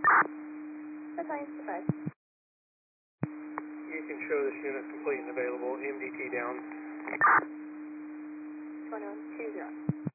Battalion 5. You can show this unit complete and available. MDT down. 2120.